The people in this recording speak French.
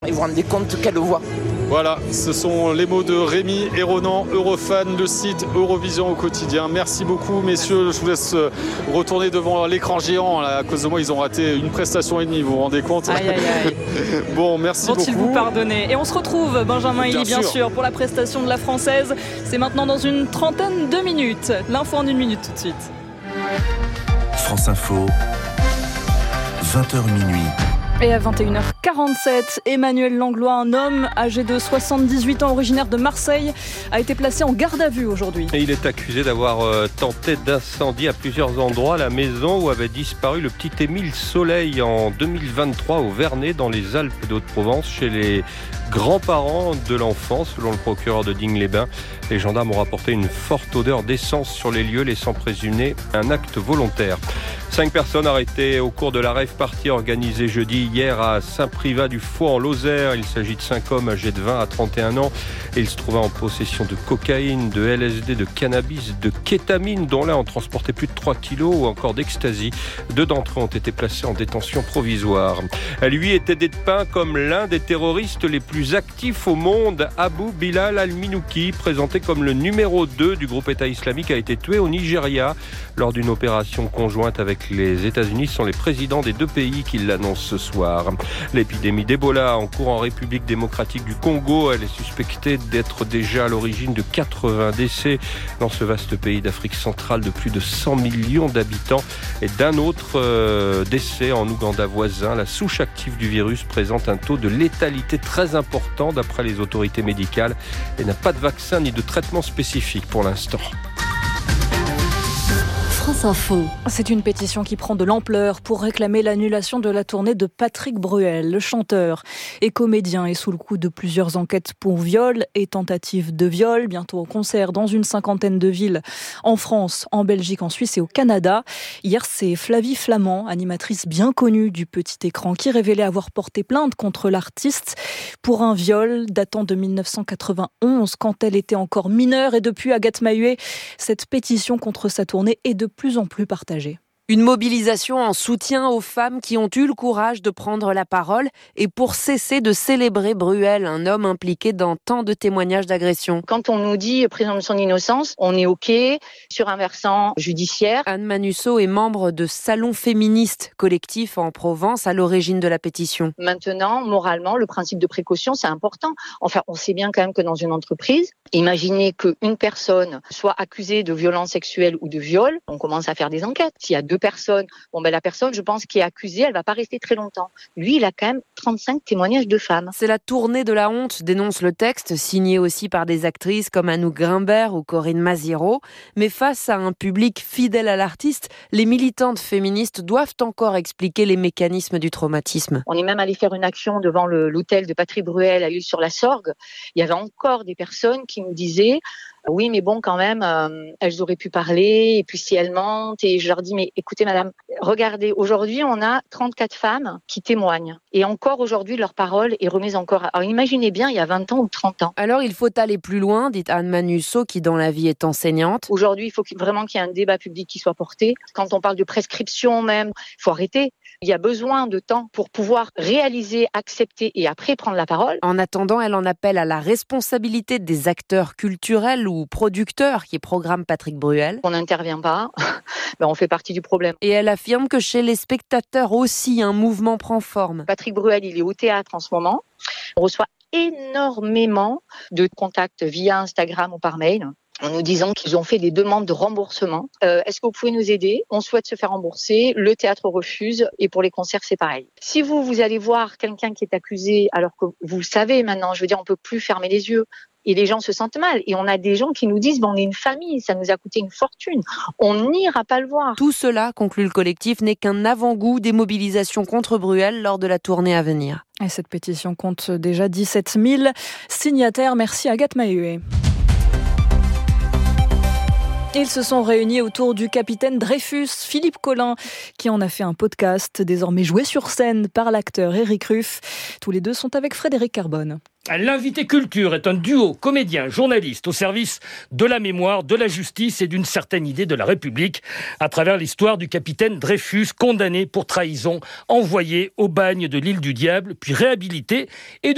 Ils vous rendez compte quelle voix. Voilà, ce sont les mots de Rémi Héronan, Eurofan, le site Eurovision au quotidien. Merci beaucoup, messieurs. Je vous laisse retourner devant l'écran géant. Là, à cause de moi, ils ont raté une prestation et demie, vous vous rendez compte ? Aïe, aïe, aïe. Bon, merci beaucoup. Vont-ils vous pardonner ? Et on se retrouve, Benjamin Elie, bien sûr, pour la prestation de la Française. C'est maintenant dans une trentaine de minutes. L'info en 1 minute tout de suite. France Info, 20h minuit. Et à 21h47, Emmanuel Langlois, un homme âgé de 78 ans, originaire de Marseille, a été placé en garde à vue aujourd'hui. Et il est accusé d'avoir tenté d'incendier à plusieurs endroits la maison où avait disparu le petit Émile Soleil en 2023 au Vernet, dans les Alpes d'Haute-Provence, chez les grands-parents de l'enfant, selon le procureur de Digne-les-Bains. Les gendarmes ont rapporté une forte odeur d'essence sur les lieux, laissant présumer un acte volontaire. 5 personnes arrêtées au cours de la rave party organisée jeudi hier à Saint-Privat-du-Faux en Lozère. Il s'agit de 5 hommes âgés de 20 à 31 ans et ils se trouvaient en possession de cocaïne, de LSD, de cannabis, de kétamine, dont l'un en transportait plus de 3 kilos, ou encore d'ecstasy. 2 d'entre eux ont été placés en détention provisoire. Lui était dépeint comme l'un des terroristes les plus actifs au monde. Abou Bilal al-Minouki, présenté comme le numéro 2 du groupe État islamique, a été tué au Nigeria lors d'une opération conjointe avec les États-Unis. Ce sont les présidents des 2 pays qui l'annoncent ce soir. L'épidémie d'Ebola en cours en République démocratique du Congo, elle est suspectée d'être déjà à l'origine de 80 décès dans ce vaste pays d'Afrique centrale de plus de 100 millions d'habitants, et d'un autre décès en Ouganda voisin. La souche active du virus présente un taux de létalité très important d'après les autorités médicales et n'a pas de vaccin ni de traitement spécifique pour l'instant. France Info. C'est une pétition qui prend de l'ampleur pour réclamer l'annulation de la tournée de Patrick Bruel. Le chanteur et comédien est sous le coup de plusieurs enquêtes pour viol et tentative de viol. Bientôt au concert dans une 50aine de villes en France, en Belgique, en Suisse et au Canada. Hier, c'est Flavie Flament, animatrice bien connue du petit écran, qui révélait avoir porté plainte contre l'artiste pour un viol datant de 1991, quand elle était encore mineure. Et depuis, Agathe Mahuet, cette pétition contre sa tournée est de plus en plus partagée. Une mobilisation en soutien aux femmes qui ont eu le courage de prendre la parole et pour cesser de célébrer Bruel, un homme impliqué dans tant de témoignages d'agression. Quand on nous dit présomption d'innocence, on est OK sur un versant judiciaire. Anne Manusseau est membre de Salon Féministe, collectif en Provence, à l'origine de la pétition. Maintenant, moralement, le principe de précaution, c'est important. Enfin, on sait bien quand même que dans une entreprise, imaginez qu'une personne soit accusée de violence sexuelle ou de viol, on commence à faire des enquêtes. S'il y a 2 personnes, la personne, je pense, qui est accusée, elle va pas rester très longtemps. Lui, il a quand même 35 témoignages de femmes. C'est la tournée de la honte, dénonce le texte, signé aussi par des actrices comme Anouk Grimbert ou Corinne Maziero. Mais face à un public fidèle à l'artiste, les militantes féministes doivent encore expliquer les mécanismes du traumatisme. On est même allé faire une action devant l'hôtel de Patrick Bruel à L'Isle-sur-la-Sorgue. Il y avait encore des personnes qui nous disaient oui, mais bon, quand même, elles auraient pu parler, et puis si elles mentent, et je leur dis, mais écoutez, madame, regardez, aujourd'hui, on a 34 femmes qui témoignent, et encore aujourd'hui, leur parole est remise encore. Alors imaginez bien, il y a 20 ans ou 30 ans. Alors, il faut aller plus loin, dit Anne Manusseau, qui dans la vie est enseignante. Aujourd'hui, il faut vraiment qu'il y ait un débat public qui soit porté. Quand on parle de prescription même, il faut arrêter. Il y a besoin de temps pour pouvoir réaliser, accepter et après prendre la parole. En attendant, elle en appelle à la responsabilité des acteurs culturels ou producteurs qui programment Patrick Bruel. On n'intervient pas, on fait partie du problème. Et elle affirme que chez les spectateurs aussi, un mouvement prend forme. Patrick Bruel, il est au théâtre en ce moment. On reçoit énormément de contacts via Instagram ou par mail, en nous disant qu'ils ont fait des demandes de remboursement. Est-ce que vous pouvez nous aider ? On souhaite se faire rembourser, le théâtre refuse, et pour les concerts, c'est pareil. Si vous allez voir quelqu'un qui est accusé, alors que vous le savez maintenant, je veux dire, on peut plus fermer les yeux, et les gens se sentent mal. Et on a des gens qui nous disent, on est une famille, ça nous a coûté une fortune, on n'ira pas le voir. Tout cela, conclut le collectif, n'est qu'un avant-goût des mobilisations contre Bruel lors de la tournée à venir. Et cette pétition compte déjà 17 000 signataires. Merci Agathe Mahuet. Ils se sont réunis autour du capitaine Dreyfus, Philippe Collin, qui en a fait un podcast, désormais joué sur scène par l'acteur Éric Ruff. Tous les deux sont avec Frédéric Carbone. L'invité culture est un duo comédien-journaliste au service de la mémoire, de la justice et d'une certaine idée de la République à travers l'histoire du capitaine Dreyfus, condamné pour trahison, envoyé au bagne de l'île du Diable, puis réhabilité et